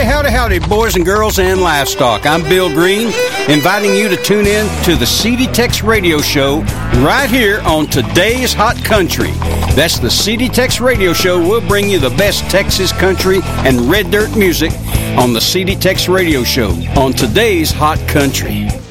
Howdy, howdy, boys and girls and livestock. I'm Bill Green, inviting you to tune in to the CD Tex Radio Show right here on Today's Hot Country. That's the CD Tex Radio Show. We'll bring you the best Texas country and red dirt music on the CD Tex Radio Show on Today's Hot Country.